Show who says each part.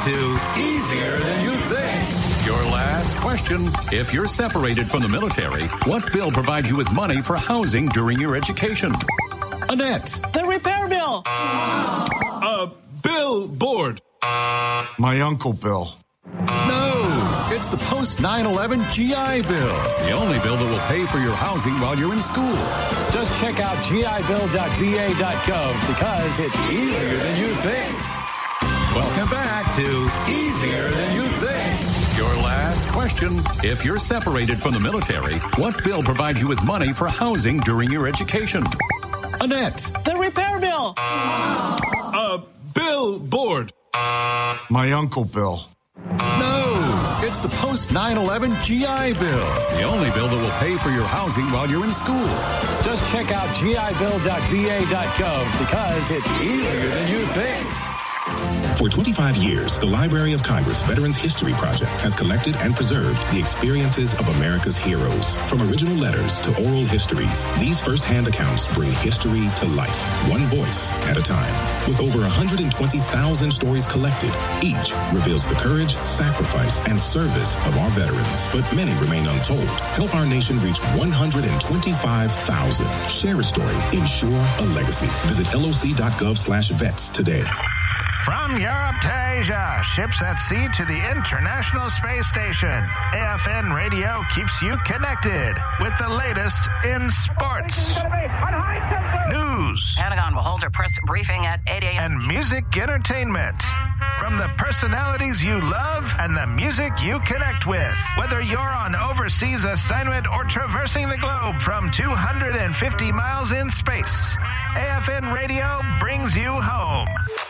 Speaker 1: to Easier Than You Think. Your last question. If you're separated from the military, what bill provides you with money for housing during your education? Annette.
Speaker 2: The repair bill.
Speaker 3: Bill Board.
Speaker 4: My Uncle Bill.
Speaker 1: No, it's the post 9/11 GI Bill, the only bill that will pay for your housing while you're in school. Just check out gibill.va.gov because it's easier than you think. Welcome back to Easier Than You Think. Your last question. If you're separated from the military, what bill provides you with money for housing during your education? Annette.
Speaker 2: The repair bill.
Speaker 3: Bill Board.
Speaker 4: My Uncle Bill.
Speaker 1: No, it's the post 9/11 GI Bill, the only bill that will pay for your housing while you're in school. Just check out gibill.va.gov because it's easier than you think.
Speaker 5: For 25 years, the Library of Congress Veterans History Project has collected and preserved the experiences of America's heroes. From original letters to oral histories, these first-hand accounts bring history to life, one voice at a time. With over 120,000 stories collected, each reveals the courage, sacrifice, and service of our veterans. But many remain untold. Help our nation reach 125,000. Share a story. Ensure a legacy. Visit loc.gov/vets today.
Speaker 6: From Europe to Asia, ships at sea to the International Space Station, AFN Radio keeps you connected with the latest in sports, news,
Speaker 7: Pentagon will hold a press briefing at 8 a.m.
Speaker 6: and music entertainment. From the personalities you love and the music you connect with. Whether you're on overseas assignment or traversing the globe from 250 miles in space, AFN Radio brings you home.